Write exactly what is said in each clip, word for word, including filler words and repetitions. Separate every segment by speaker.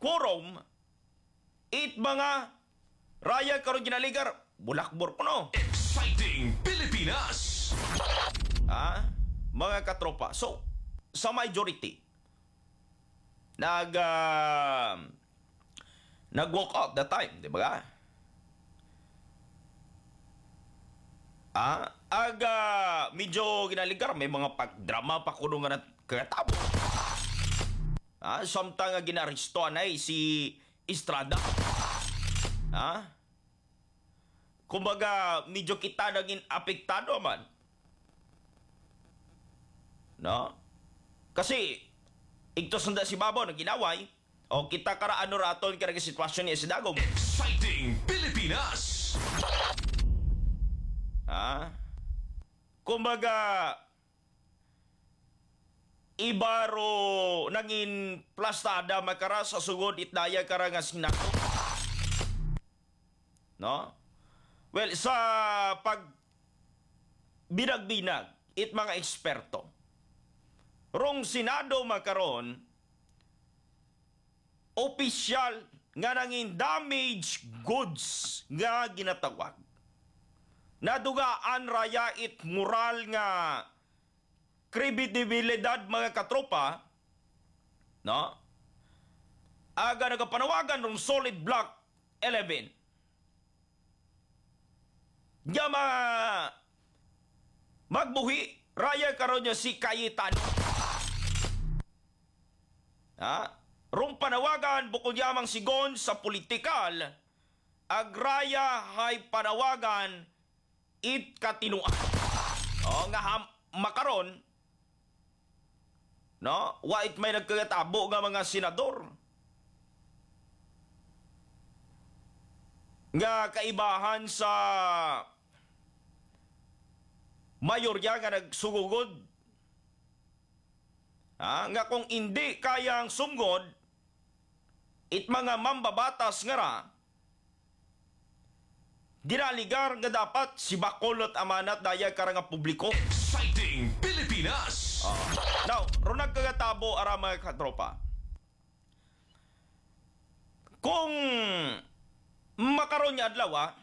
Speaker 1: quorum, it mga raya karon ginaligar, bulakbor po no.
Speaker 2: Exciting Pilipinas!
Speaker 1: Ha? Mga katropa. So, sa majority, nag, uh, nag-walk out that time, di ba? Ah, aga, medyo ginaligar, may mga pagdrama pa kuno nga na kagatabo. Ah, samtang nga ginaristoan ay si Estrada. Ha? Kumbaga, medyo kita naging apektado man. No? Kasi, ito sanda si Babaw na ginaway, o kita karaano raton ka sitwasyon niya si Dagom.
Speaker 2: Exciting Pilipinas!
Speaker 1: Ha? Kumbaga, ibaro nangin plastada makara sa sugod itdaya kara nga sinato. No? Well, sa pag binag-binag, it mga eksperto, rong Senado makaron, opisyal nga nangin damaged goods nga ginatawag. Nadugaan raya it moral nga kredibilidad mga katropa, no? Aga nagapanawagan ng Solid Block eleven. Nga mga magbuhi, raya karon niya si Cayetano. Ha? Rong panawagan, bukod yamang sigon sa politikal, agraya hay panawagan, it katinuan. O nga ham, makaron, no? Wait may nagkagatabo nga mga senador. Nga kaibahan sa mayorya nga nagsugugod. Ha? Nga kung hindi kayang sumgod, it mga mambabatas nga ra, ginaligar nga dapat si Bacolod amanat daya karang publiko.
Speaker 2: Exciting Pilipinas!
Speaker 1: Uh, now, ro nagkagatabo ara mga katropa. Kung makaroon niya adlaw, ah,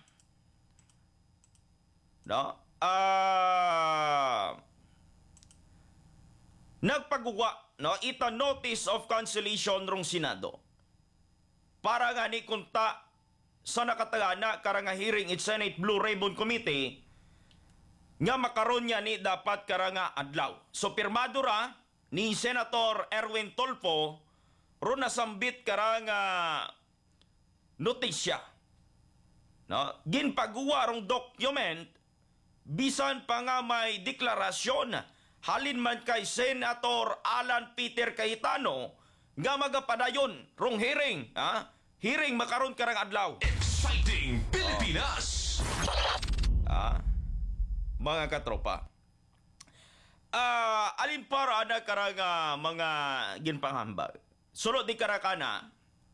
Speaker 1: no? Ah, nagpagugwa, no? Ita notice of cancellation rong Senado. Para nga ni kunta sa nakatagana karang hearing it Senate Blue Ribbon Committee nga makaroon niya ni dapat karanga adlaw. So pirmado ra ni Senator Erwin Tolpo ro nasambit karanga notisya. No? Ginpagawa rong document bisan pa nga may deklarasyon halin man kay Senator Alan Peter Cayetano nga magapadayon rong hearing, ha? Hearing makaroon karang adlaw.
Speaker 2: Exciting Pilipinas!
Speaker 1: Ah, mga katropa. Ah, alin para na karang uh, mga ginpanghambag. Sunod di karakana,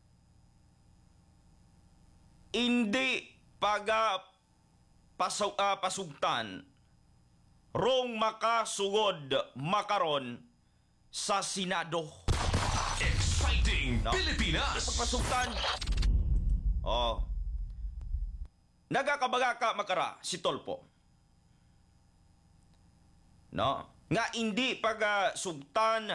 Speaker 1: hindi paga pasu, uh, pasugtan rong makasugod makaron sa Senado.
Speaker 2: Exciting
Speaker 1: No?
Speaker 2: Pilipinas!
Speaker 1: Pagpasugtan. Oh. Nagakabaga ka makara si Tolpo. No? Nga hindi pagasugtan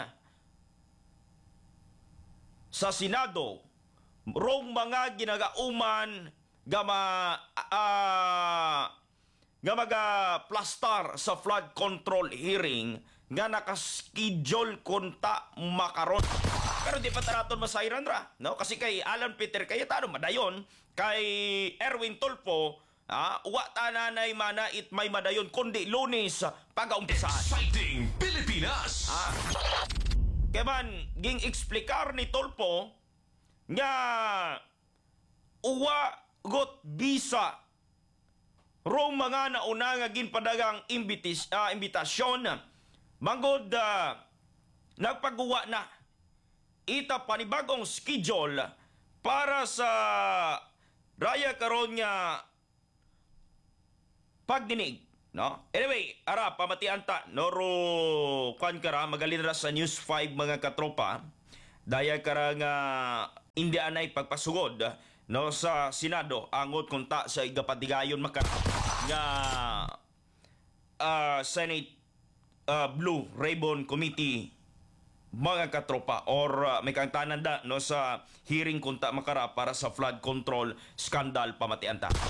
Speaker 1: sa Senado rong mga ginagauman gama uh, nga maga plastar sa flood control hearing nga nakaschedule kunta makaron. Pero di pa taraton masayran ra, no? Kasi kay Alan Peter Cayetano madayon, kay Erwin Tolpo, ah, wa tananay mana it may madayon kundi Lunes pagaumpisahan.
Speaker 2: Exciting Pilipinas!
Speaker 1: Ah. Kaya man, ging eksplikar ni Tolpo nga uwa got bisa rong mga nauna nga ginpadagang imbitis, uh, imbitasyon manggod uh, nagpagawa na ita panibagong schedule para sa raya karon nga pagdinig, no? Anyway, ara pamatian ta noro kwan kara magalin ra sa News five mga katropa. Daya kara nga hindi anay pagpasugod no sa Senado angot kunta sa igapatigayon maka nga ah, Senate ah, Blue Ribbon Committee mga katropa or uh, may kangtanan da no sa hearing kunta makara para sa flood control scandal pamatian ta.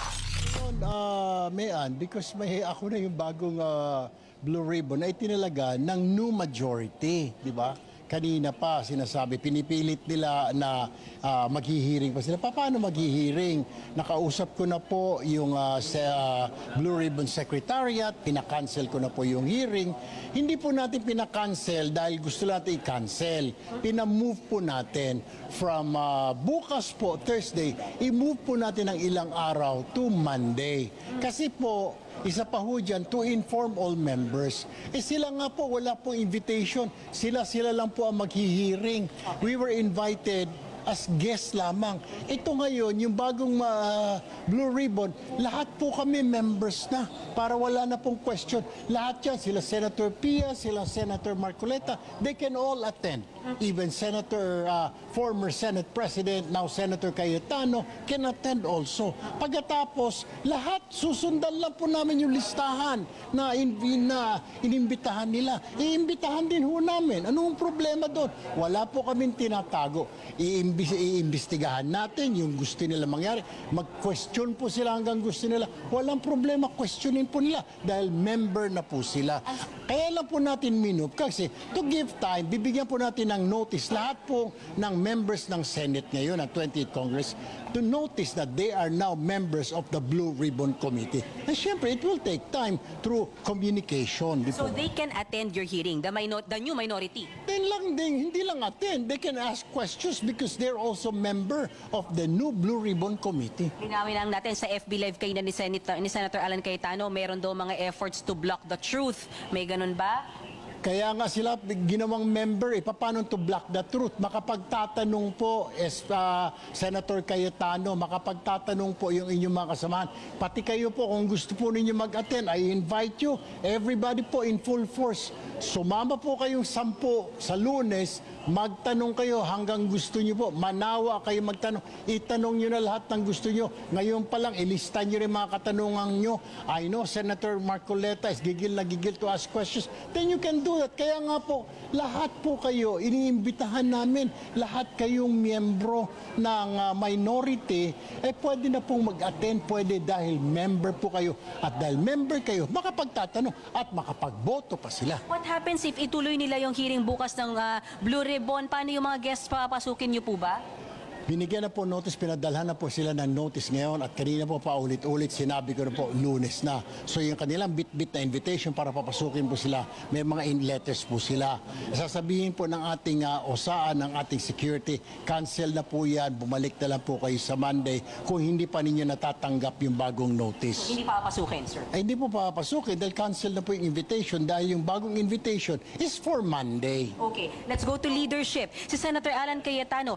Speaker 3: Yun, ah, Mayan, because may ako na yung bagong ah, Blue Ribbon ay tinalaga ng new majority, di ba? Kanina pa sinasabi, pinipilit nila na ah, maghihiring pa sila. Pa- Paano maghihiring? Nakausap ko na po yung ah, sa ah, Blue Ribbon Secretariat, pinakancel ko na po yung hearing. Hindi po natin pinakancel dahil gusto natin i-cancel. Pinamove po natin from ah, bukas po, Thursday, i-move po natin ng ilang araw to Monday. Kasi po, isa pa ho dyan, to inform all members. Eh sila nga po, wala pong invitation. Sila-sila lang po ang maghihiring. We were invited as guests lamang. Ito ngayon, yung bagong ah, Blue Ribbon, lahat po kami members na para wala na pong question. Lahat yan, sila Senator Pia, sila Senator Marcoleta, they can all attend. Even Senator, ah, former Senate President, now Senator Cayetano, can attend also. Pagkatapos, lahat susundan lang po namin yung listahan na, in, na inimbitahan nila. Iimbitahan din ho namin. Anong problema doon? Wala po kaming tinatago. Iimbis, iimbestigahan natin yung gusto nila mangyari. Mag-question po sila hanggang gusto nila. Walang problema, questionin po nila dahil member na po sila. Kaya lang po natin minute kasi to give time, bibigyan po natin ng notice lahat po ng members ng Senate ngayon, ng twentieth Congress, to notice that they are now members of the Blue Ribbon Committee. And syempre, it will take time through communication. di
Speaker 4: So
Speaker 3: po.
Speaker 4: they can attend your hearing, the, minor- the new minority.
Speaker 3: Then lang din, hindi lang attend. They can ask questions because they're also member of the new Blue Ribbon Committee.
Speaker 4: Linawin lang natin sa F B Live kayo na ni Senator, ni Senator Alan Cayetano, meron daw mga efforts to block the truth. May ganun ba?
Speaker 3: Kaya nga sila ginawang member, eh, paano to block the truth? Makapagtatanong po, es, ah, Senator Cayetano, makapagtatanong po yung inyong mga kasamahan. Pati kayo po, kung gusto po ninyo mag-attend, I invite you, everybody po in full force. Sumama po kayong sampu sa Lunes, magtanong kayo hanggang gusto nyo po. Manawa kayo magtanong. Itanong nyo na lahat ng gusto nyo. Ngayon pa lang, ilista nyo rin mga katanungan nyo. I know Senator Marcoleta is gigil na gigil to ask questions. Then you can do that. Kaya nga po, lahat po kayo, iniimbitahan namin, lahat kayong miyembro ng ah, minority, eh pwede na pong mag-attend, pwede dahil member po kayo. At dahil member kayo, makapagtatanong at makapagboto pa sila.
Speaker 4: What happens if ituloy nila yung hearing bukas ng ah, Blue Ribbon? Paano yung mga guests papasukin niyo po ba?
Speaker 3: Binigyan na po notice, pinadalhan na po sila ng notice ngayon at kanina po paulit-ulit sinabi ko na po Lunes na. So yung kanilang bit-bit na invitation para papasukin po sila, may mga in letters po sila. Sasabihin po ng ating uh, osaan, ng ating security, cancel na po yan, bumalik na lang po kayo sa Monday kung hindi pa ninyo natatanggap yung bagong notice.
Speaker 4: Hindi papasukin, sir.
Speaker 3: Ay hindi po papasukin dahil cancel na po yung invitation dahil yung bagong invitation is for Monday.
Speaker 4: Okay, let's go to leadership. Si Senator Alan Cayetano,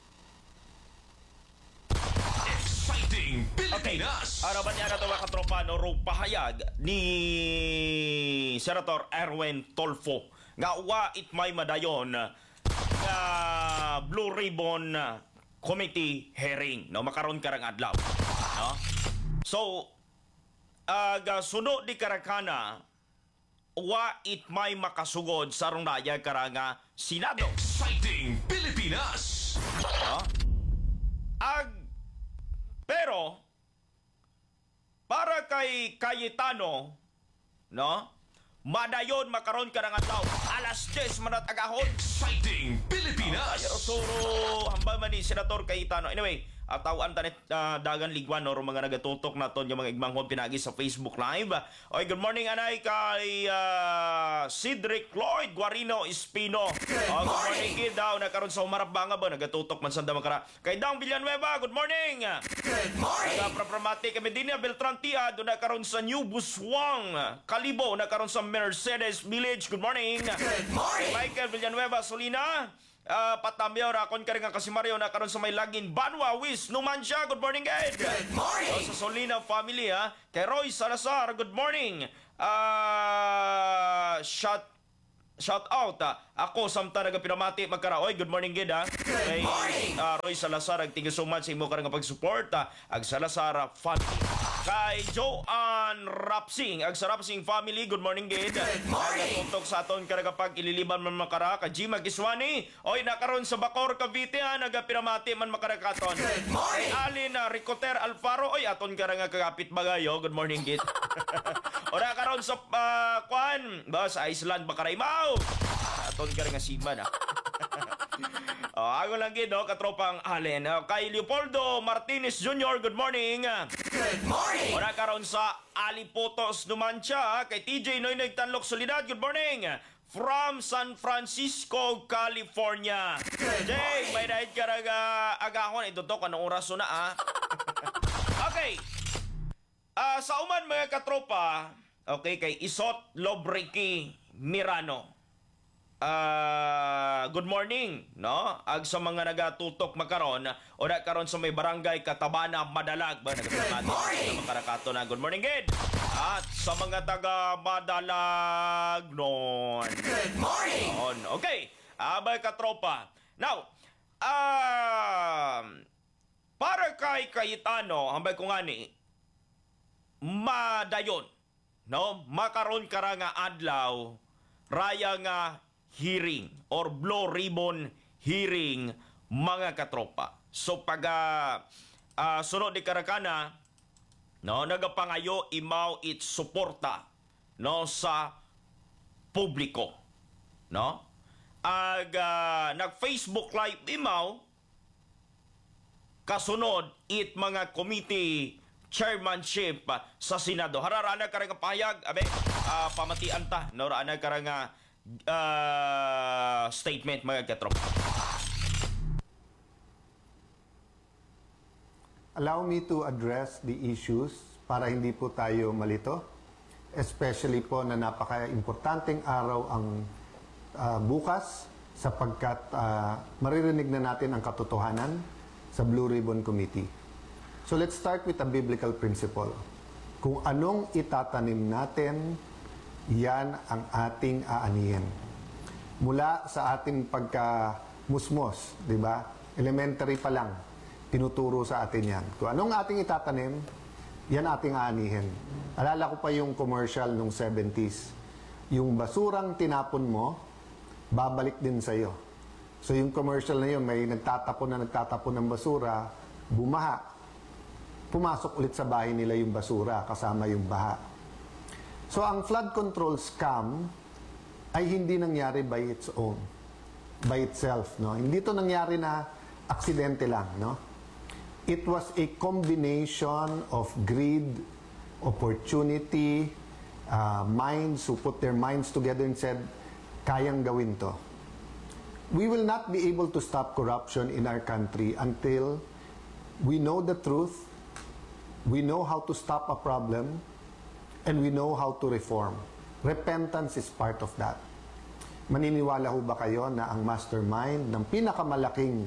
Speaker 2: Exciting Pilipinas.
Speaker 1: Ano ba niya na ito mga katropa no, rong pahayag ni Senator Erwin Tolfo nga wa it may madayon nga Blue Ribbon Committee hearing no makaron karang adlaw no. So aga suno di karakana wa it may makasugod sa rong daya karanga Senado
Speaker 2: Exciting Pilipinas.
Speaker 1: no? Ag pero para kay Cayetano, no? Madayon makaron ka ng adlaw. Alas diyes manat agahon.
Speaker 2: Exciting Pilipinas.
Speaker 1: Pero suro hambal man ni Senator Cayetano. Anyway, atawan tanet uh, dagan ligwan or mga nagatutok naton yung mga igmanghon pinagi sa Facebook Live. Oy, good morning anay kay uh, Cedric Lloyd Guarino Espino. Good, oh, good morning kid daw nakaron sa umarap banga ba nagatutok man sanda makara. Kay Dang Villanueva, good morning.
Speaker 2: Good morning.
Speaker 1: Nagaprogramati kami din na Beltran Tia do nakaron sa New Buswang. Kalibo nakaron sa Mercedes Village. Good morning.
Speaker 2: Good morning.
Speaker 1: Michael Villanueva Solina. Uh, Patambyo rakon ka rin nga kasi Mario na karon sa may lagin Banwa Wis Numancia, good morning Ed.
Speaker 2: Good morning.
Speaker 1: O, sa Solina family ha. Kay Roy Salazar, good morning. Uh, shot shout out. ah. Ako, samta naga pinamati magkara. Oy, good morning, gid ha. Kay ah, Roy Salazar, ag thank you so much sa imo karang pag-support. ah. Ag Salazar ah, family. Kay Joanne Rapsing, ag sa Rapsing family, good morning, gid. Good morning. Tutok sa aton karang pag ililiban man makara. Kay Jima Giswani, oy, nakaroon sa Bacor, Cavite, ha. Naga pinamati man makara katon. Good morning. Alin na Ricoter Alfaro, oy, aton karang kagapit bagayo. Good morning, gid. O nakaroon sa uh, Kwan, ba sa Iceland, Bakaraymaw. Aton ka rin nga siman, ha? O, ako lang gid, no, katropang Allen. O, kay Leopoldo Martinez Junior, good morning.
Speaker 2: Good morning.
Speaker 1: O nakaroon sa Alipotos Numancia, kay T J Noynoy Tanlok Solidad, good morning. From San Francisco, California. Jay, may dahil ka rin uh, agahon. Ito to, kanong oras na, ha? Okay. Ah, sa uman mga katropa, okay, kay Isot Lobriki Mirano. Ah, good morning, no? Ag sa mga nagatutok makaron o na karon sa may barangay Katabana, Madalag ba nagpamati sa makarakato na good morning, gid. At sa mga taga Madalag noon.
Speaker 2: Good morning.
Speaker 1: Noon. Okay. Ah, mga katropa. Now, um para kay Cayetano, hambay ko nga ni madayon, no? Makaroon ka ra nga adlaw, raya nga hearing or blow ribbon hearing mga katropa. So pag uh, uh, sunod di karakana, no, nagapangayo imaw it suporta, no, sa publiko, no? Ag uh, nag-Facebook live imaw kasunod it mga committee chairmanship uh, sa Senado. Hararana ka rin pahayag, abe, uh, pamatian ta, no, rana ka rin uh, statement mga katrop.
Speaker 5: Allow me to address the issues para hindi po tayo malito. Especially po na napaka-importanting araw ang uh, bukas sapagkat uh, maririnig na natin ang katotohanan sa Blue Ribbon Committee. So let's start with a biblical principle. Kung anong itatanim natin, yan ang ating aanihin. Mula sa ating pagka-musmos, di ba? Elementary pa lang, tinuturo sa atin yan. Kung anong ating itatanim, yan ating aanihin. Alala ko pa yung commercial nung seventies. Yung basurang tinapon mo, babalik din sa'yo. So yung commercial na yun, may nagtatapon na nagtatapon ng basura, bumaha. Pumasok ulit sa bahay nila yung basura kasama yung baha. So ang flood control scam ay hindi nangyari by its own, by itself, no? Hindi to nangyari na aksidente lang, no? It was a combination of greed, opportunity, uh, minds who put their minds together and said, kayang gawin to. We will not be able to stop corruption in our country until we know the truth, we know how to stop a problem, and we know how to reform. Repentance is part of that. Maniniwala ho ba kayo na ang mastermind ng pinakamalaking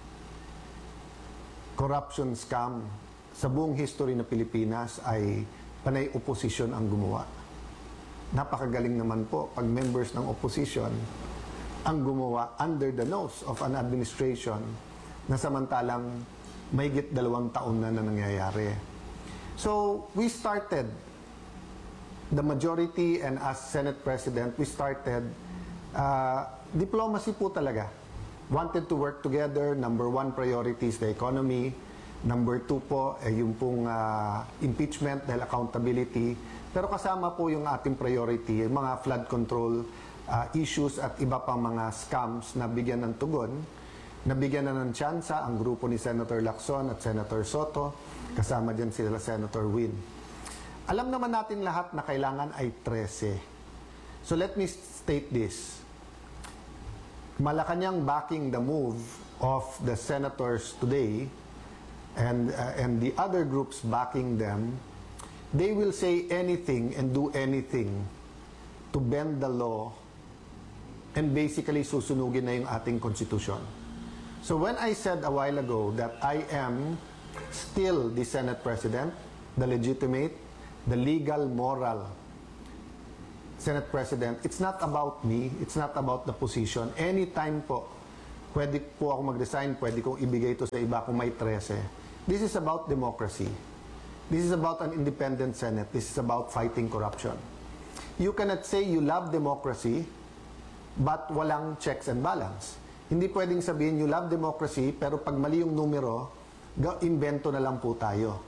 Speaker 5: corruption scam sa buong history ng Pilipinas ay panay oposisyon ang gumawa? Napakagaling naman po pag members ng opposition ang gumawa under the nose of an administration na samantalang mahigit dalawang taon na na nangyayari. So, we started, the majority and as Senate President, we started uh, diplomacy po talaga. Wanted to work together. Number one priority is the economy. Number two po, eh, yung pong uh, impeachment dahil accountability. Pero kasama po yung ating priority, yung mga flood control uh, issues at iba pang mga scams na bigyan ng tugon. Nabigyan na ng tsansa ang grupo ni Senator Lacson at Senator Soto. Kasama dyan sila Senator Win. Alam naman natin lahat na kailangan ay thirteen. So let me state this. Malacanang backing the move of the senators today and, uh, and the other groups backing them, they will say anything and do anything to bend the law and basically susunugin na yung ating konstitusyon. So when I said a while ago that I am still the Senate President, the legitimate, the legal, moral Senate President, it's not about me, it's not about the position. Anytime po, pwede po ako mag-resign, pwede kong ibigay ito sa iba kung may trese. This is about democracy. This is about an independent Senate. This is about fighting corruption. You cannot say you love democracy, but walang checks and balance. Hindi pwedeng sabihin you love democracy, pero pag mali yung numero, ga- invento na lang po tayo.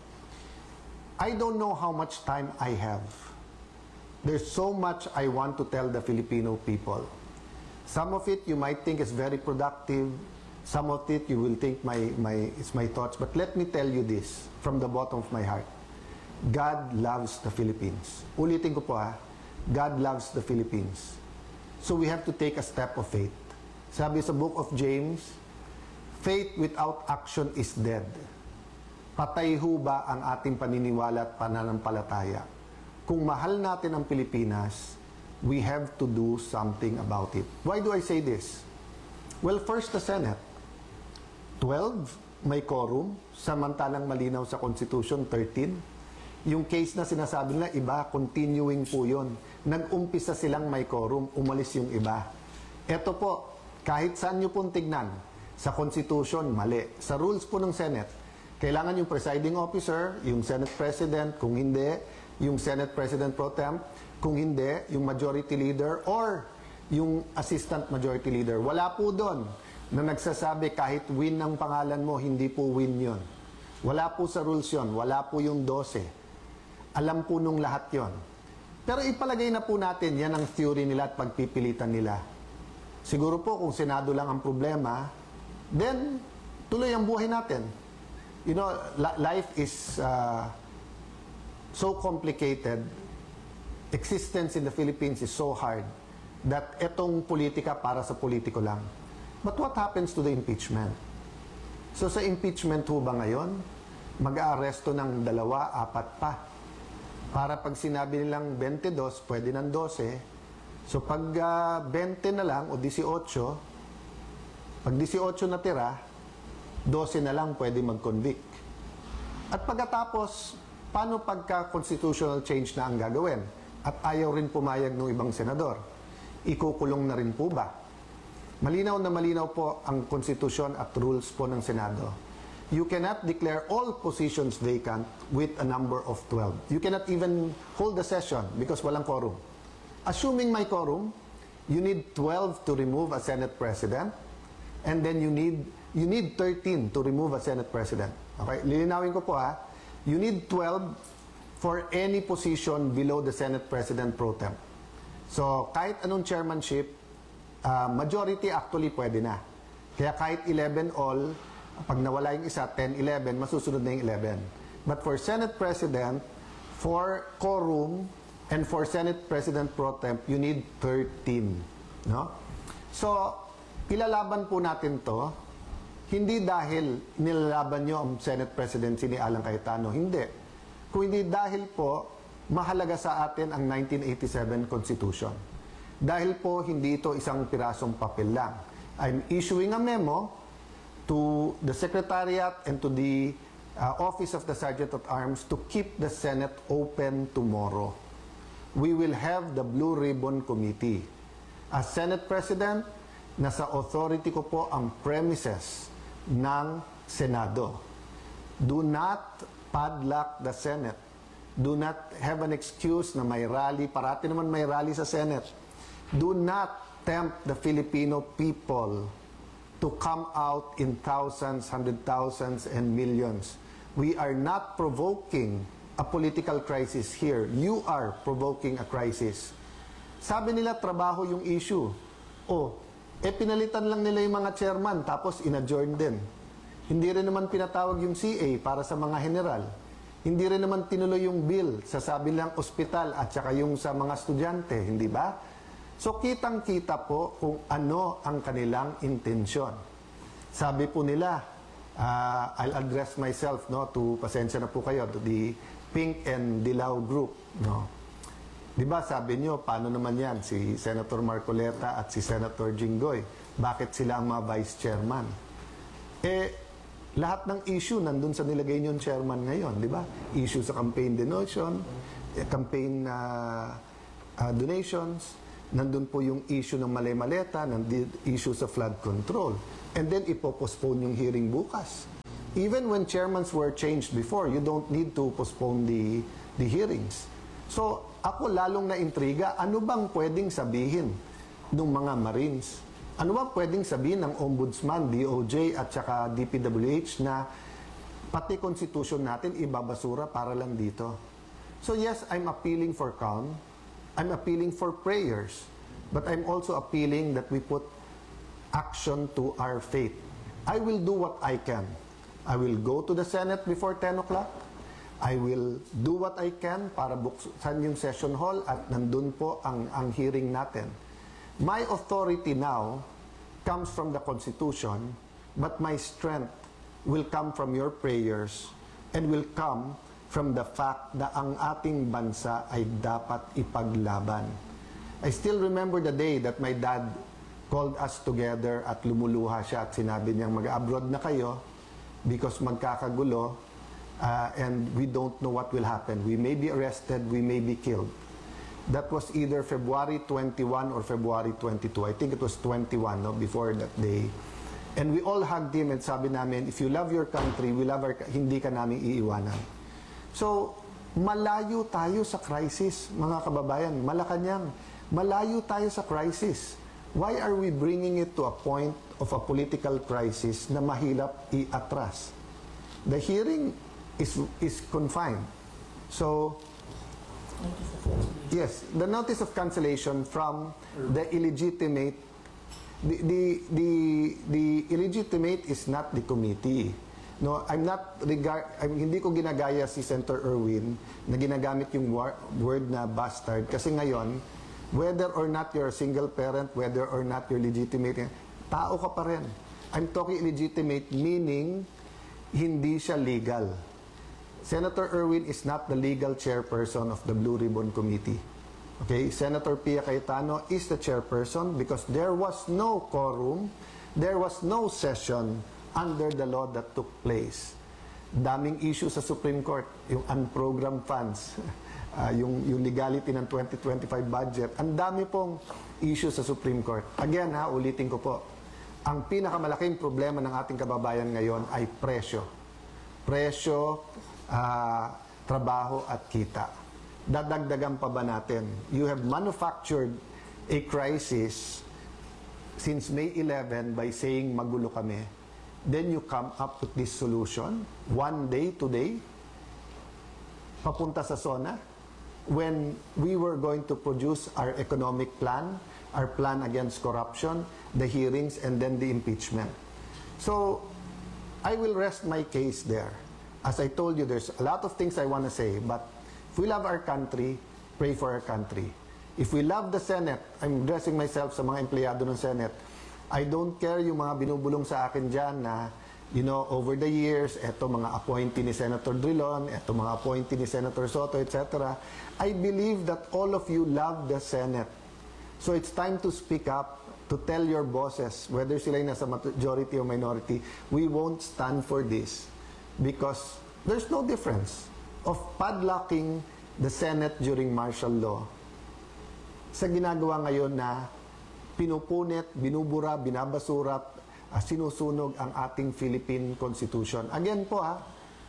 Speaker 5: I don't know how much time I have. There's so much I want to tell the Filipino people. Some of it you might think is very productive. Some of it you will think my, my, it's my thoughts. But let me tell you this from the bottom of my heart. God loves the Philippines. Ulitin ko po ha. God loves the Philippines. So we have to take a step of faith. Sabi sa book of James, faith without action is dead. Patay ho ba ang ating paniniwala at pananampalataya? Kung mahal natin ang Pilipinas, we have to do something about it. Why do I say this? Well, first the Senate. twelve, may quorum, samantalang malinaw sa Constitution, thirteen. Yung case na sinasabi nila, iba, continuing po yun. Nag-umpisa silang may quorum, umalis yung iba. Ito po, kahit saan nyo pong tignan, sa Constitution, mali. Sa rules po ng Senate, kailangan yung presiding officer, yung Senate President, kung hindi, yung Senate President Pro Tem, kung hindi, yung Majority Leader, or yung Assistant Majority Leader. Wala po doon na nagsasabi kahit win ang pangalan mo, hindi po win yon. Wala po sa rules yon. Wala po yung twelve. Alam po nung lahat yon. Pero ipalagay na po natin, yan ang theory nila at pagpipilitan nila. Siguro po kung Senado lang ang problema, then tuloy ang buhay natin. You know, life is uh, so complicated. Existence in the Philippines is so hard that etong politika para sa politiko lang. But what happens to the impeachment? So sa impeachment ho ba ngayon, mag-aaresto ng dalawa, apat pa. Para pag sinabi nilang twenty-two, pwede ng twelve. So pag uh, twenty na lang o eighteen, pag eighteen na tira, twelve na lang pwede mag-convict. At pagkatapos, paano pagka constitutional change na ang gagawin? At ayaw rin pumayag ng ibang senador. Ikukulong na rin po ba? Malinaw na malinaw po ang konstitusyon at rules po ng Senado. You cannot declare all positions vacant with a number of twelve. You cannot even hold the session because walang quorum. Assuming may quorum, you need twelve to remove a Senate President, and then you need you need thirteen to remove a Senate President. Okay? Lilinawin ko po ha. You need twelve for any position below the Senate President Pro Tem. So, kahit anong chairmanship, uh, majority actually pwede na. Kaya kahit eleven all, pag nawala yung isa, ten, eleven, masusunod na yung eleven. But for Senate President, for quorum, and for Senate President Pro Tem, you need thirteen. No? So, ilalaban po natin to, hindi dahil nilalaban nyo ang Senate Presidency ni Alan Cayetano. Hindi. Kung hindi dahil po, mahalaga sa atin ang nineteen eighty-seven Constitution. Dahil po, hindi ito isang pirasong papel lang. I'm issuing a memo to the Secretariat and to the uh, Office of the Sergeant at Arms to keep the Senate open tomorrow. We will have the Blue Ribbon Committee. As Senate President, nasa authority ko po ang premises ng Senado. Do not padlock the Senate. Do not have an excuse na may rally. Parati naman may rally sa Senate. Do not tempt the Filipino people to come out in thousands, hundred thousands, and millions. We are not provoking a political crisis here. You are provoking a crisis. Sabi nila, trabaho yung issue. Oh, eh pinalitan lang nila yung mga chairman, tapos in-adjourn din. Hindi rin naman pinatawag yung C A para sa mga general. Hindi rin naman tinuloy yung bill sa sabi lang ospital at saka yung sa mga estudyante, hindi ba? So kitang-kita po kung ano ang kanilang intensyon. Sabi po nila, uh, I'll address myself no to pasensya na po kayo to the Pink and Dilaw group, no. 'Di ba sabi niyo paano naman 'yan si Senator Marcoleta at si Senator Jinggoy? Bakit sila ang mga vice chairman? Eh lahat ng issue nandun sa nilagay niyong chairman ngayon, 'di ba? Issue sa campaign denotion, eh, campaign uh, uh, donations, nandun po yung issue ng mali-maleta, nandun issue sa flood control. And then ipopostpone yung hearing bukas. Even when chairmans were changed before, you don't need to postpone the, the hearings. So, ako lalong na-intriga, ano bang pwedeng sabihin ng mga Marines? Ano bang pwedeng sabihin ng Ombudsman, D O J at saka D P W H na pati konstitusyon natin ibabasura para lang dito? So yes, I'm appealing for calm. I'm appealing for prayers. But I'm also appealing that we put action to our faith. I will do what I can. I will go to the Senate before ten o'clock. I will do what I can para buksan yung session hall at nandun po ang, ang hearing natin. My authority now comes from the Constitution, but my strength will come from your prayers and will come from the fact na ang ating bansa ay dapat ipaglaban. I still remember the day that my dad called us together at lumuluha siya at sinabi niyang mag-abroad na kayo because magkakagulo uh, and we don't know what will happen. We may be arrested, we may be killed. That was either February twenty-first or February twenty-second. I think it was twenty-one, no, before that day. And we all hugged him and sabi namin, if you love your country, we love our, hindi ka namin iiwanan. So, malayo tayo sa crisis, mga kababayan. Malacanang, malayo tayo sa crisis. Why are we bringing it to a point of a political crisis na mahirap i-atras? The hearing is, is confined. So, yes, the notice of cancellation from the illegitimate, the, the, the, the illegitimate is not the committee. No, I'm not regard, I'm, hindi ko ginagaya si Senator Erwin na ginagamit yung war, word na bastard kasi ngayon, whether or not you're a single parent, whether or not you're legitimate, tao ka pa rin. I'm talking illegitimate meaning hindi siya legal. Senator Erwin is not the legal chairperson of the Blue Ribbon Committee. Okay, Senator Pia Cayetano is the chairperson because there was no quorum, there was no session under the law that took place. Daming issue sa Supreme Court, yung unprogrammed funds, uh, yung, yung legality ng twenty twenty-five budget, ang dami pong issue sa Supreme Court. Again ha, ulitin ko po, ang pinakamalaking problema ng ating kababayan ngayon ay presyo. Presyo, uh, trabaho at kita. Dadagdagan pa ba natin? You have manufactured a crisis since May eleventh by saying magulo kami. Then you come up with this solution, one day today, papunta sa SONA, when we were going to produce our economic plan, our plan against corruption, the hearings, and then the impeachment. So, I will rest my case there. As I told you, there's a lot of things I want to say, but if we love our country, pray for our country. If we love the Senate, I'm addressing myself sa mga empleyado ng Senate, I don't care yung mga binubulong sa akin dyan na, you know, over the years, eto mga appointee ni Senator Drilon, eto mga appointee ni Senator Soto, et cetera. I believe that all of you love the Senate. So it's time to speak up, to tell your bosses, whether sila yung nasa majority or minority, we won't stand for this. Because there's no difference of padlocking the Senate during martial law sa ginagawa ngayon na pinupunit, binubura, binabasura, uh, sinusunog ang ating Philippine Constitution. Again po ha,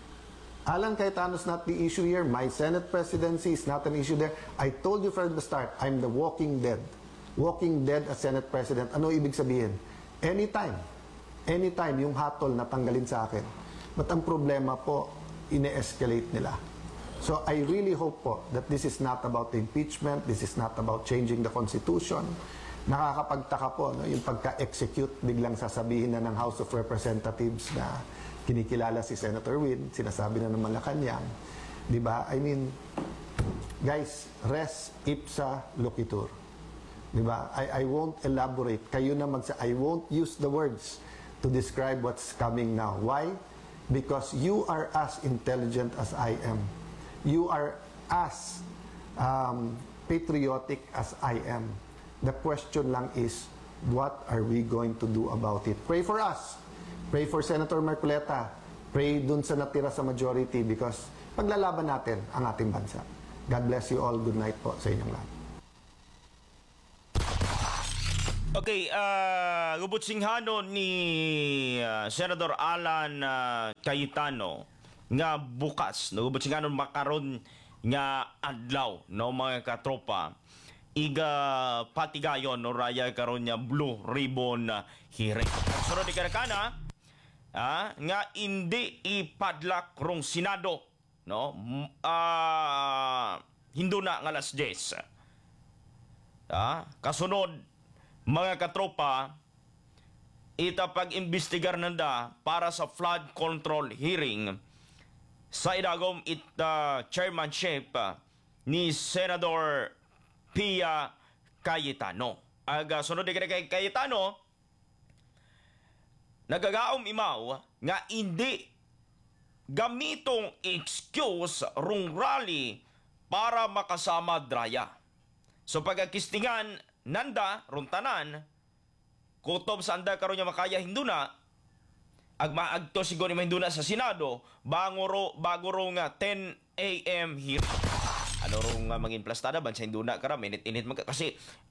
Speaker 5: Alan Cayetano's not the issue here. My Senate presidency is not an issue there. I told you from the start, I'm the walking dead. Walking dead as Senate President. Ano ibig sabihin? Anytime. Anytime yung hatol na tanggalin sa akin. But ang problema po, ine-escalate nila. So I really hope po that this is not about impeachment, this is not about changing the Constitution. Nakakapagtaka po, no, yung pagka-execute, biglang sasabihin na ng House of Representatives na kinikilala si Senator Win, sinasabi na ng Malacanang. Di ba? I mean, guys, res ipsa loquitur. Di ba? I, I won't elaborate. Kayo na magsa... I won't use the words to describe what's coming now. Why? Because you are as intelligent as I am. You are as um, patriotic as I am. The question lang is, what are we going to do about it? Pray for us. Pray for Senator Marcoleta. Pray dun sa natira sa majority because paglalaban natin ang ating bansa. God bless you all. Good night po sa inyong lahat.
Speaker 1: Okay, uh, gubot singhano ni ah, Senador Alan ah, Cayetano nga bukas, no, gubot singhano makaron nga adlaw, no, mga katropa, iga patigayon, no, raya karon nga Blue Ribbon ah, hearing. Sunod ni Karakana, ah, nga hindi ipadlak rong Senado, no, M- ah, hinduna nga alas diyes. Ah, kasunod, mga katropa, itapag-imbestigar nanda para sa flood control hearing sa idagom it uh, chairmanship uh, ni Senador Pia Cayetano. Aga sunod ni kay Cayetano, nagagaom imaw nga hindi gamitong excuse rung rally para makasama draya. So pagkakistingan nanda runtanan kutob sa anda karon nya makaya hinduna agmaagto siguro ni hinduna sa Senado bago ro bago ro nga ten a.m. hearing. Ano ro nga mangin plastada ban sa hinduna kara minit-init magka kasi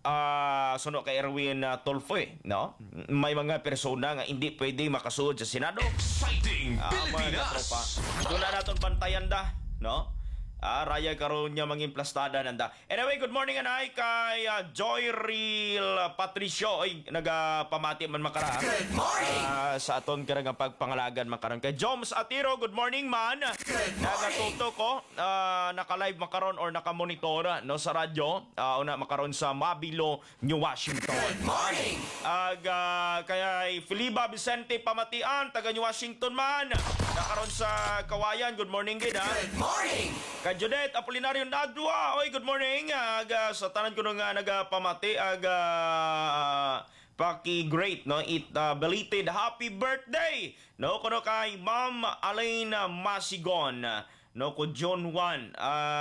Speaker 1: ah suno kay Erwin uh, Tolfo eh, no? May mga persona nga hindi pwede makasuod sa Senado.
Speaker 2: Exciting
Speaker 1: Ah, mga katropa.
Speaker 2: Pilipinas!
Speaker 1: Doon na natin bantayan da, no? Ah, raya karon niya mangin plastada nanda. Anyway, good morning anay kay uh, Joy Real Patricio. Oy, nagapamati man makara.
Speaker 2: Good morning!
Speaker 1: Ah, sa aton karang pagpangalagan makaron kay Joms Atiro. Good morning man. Nagatuto ko ah, naka-live makaron or naka-monitor no sa radyo. Ah, una makaron sa Mabilo, New Washington.
Speaker 2: Good morning!
Speaker 1: Ag ah, kay Filiba Vicente Pamatian, taga New Washington man. Nakaroon sa Kawayan. Good morning gid ha.
Speaker 2: Good morning!
Speaker 1: Kay Judet Apolinario Nadua. Oy, good morning. Ag ah, sa tanan ko nga nagapamati ag ah, paki-great no it ah, belated happy birthday no kuno kay Ma'am Alaina Masigon no ko John Juan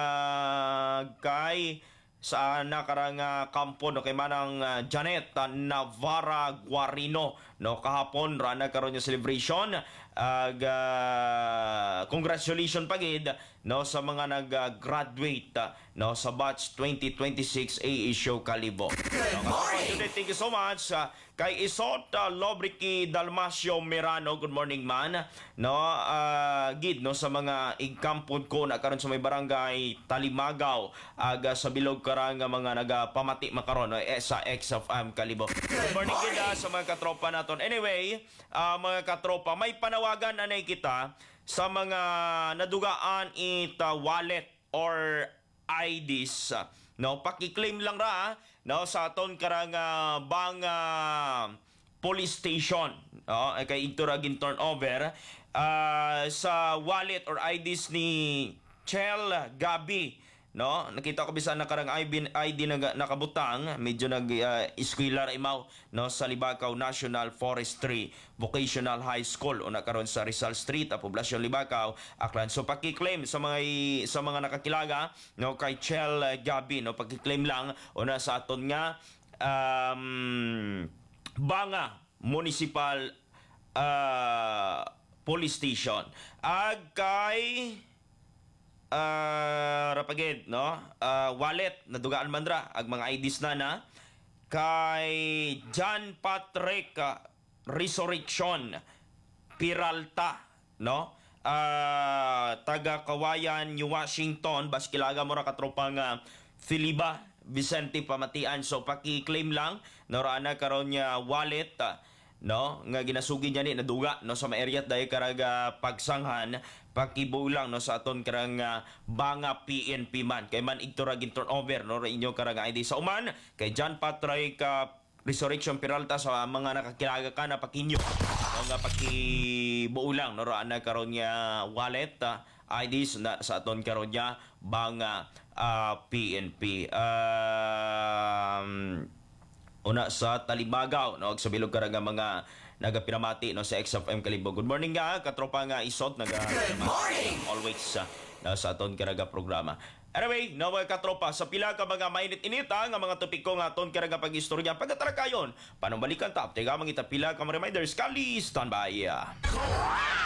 Speaker 1: ah, kay sa nakarang uh, kampo no kay manang uh, Janet uh, Navarra Guarino no kahapon ra na karon yung celebration ag uh, congratulations pagid no sa mga nag-graduate uh, no sa batch twenty twenty-six A A Show Kalibo.
Speaker 2: Good
Speaker 1: No,
Speaker 2: morning!
Speaker 1: Today, thank you so much uh, kay Isot uh, Lobricky Dalmasio Mirano. Good morning man. No, uh, gid no sa mga igkampod ko na karon sa may barangay Talimagaw aga sa bilog karang nga mga nagapamati makaron no, eh, sa X of M Kalibo. Good morning gid ah, sa mga katropa naton. Anyway, uh, mga katropa, may panawagan na kita sa mga nadugaan it uh, wallet or I Ds. uh, No, paki-claim lang ra ah, no sa aton karang uh, bang uh, police station no kay ito ra gin turnover uh, sa wallet or I Ds ni Chel Gabi. No, nakita ko bisan nakarang I D na nakabutang, medyo nag uh, eskwela imaw no sa Libakaw National Forestry Vocational High School o nakaron sa Rizal Street, a poblasyon Libakaw, Aklan. So paki-claim sa mga sa mga nakakilaga no kay Chel Gabi no paki-claim lang o na sa aton nga um, Banga Municipal uh, Police Station. Ag kay uh, rapagid no uh, wallet nadugaan man ra ag mga I Ds na na kay John Patrick uh, Resurrection Piralta no uh, taga Kawayan, New Washington, baskilaga mo ra katropa nga Filiba Vicente Pamatian. So paki-claim lang no ra na karon nya wallet uh, no nga ginasugi niya ni naduga no sa ma-area dahil karaga pagsanghan pakibulang no sa aton karang uh, Banga P N P man kay man igto ra gin turnover no ra inyo karaga I D sa uman kay John Patrick uh, Resurrection Peralta sa mga nakakilaga ka na pakinyo no nga pakibulang no ra na karon nya wallet uh, I Ds na sa aton karon nya Banga uh, P N P um una sa Talimagaw no sa bilog karang mga nagapinamati no sa X of M Kalibo. Good morning nga katropa nga Isot naga
Speaker 2: morning!
Speaker 1: always uh, na sa aton karaga programa. Anyway, no mga katropa, sa pila ka mga mainit-init nga mga topiko nga aton karaga pag-istorya pagkatarakayon panumbalikan ta update nga mga pila ka mga reminders kali standby.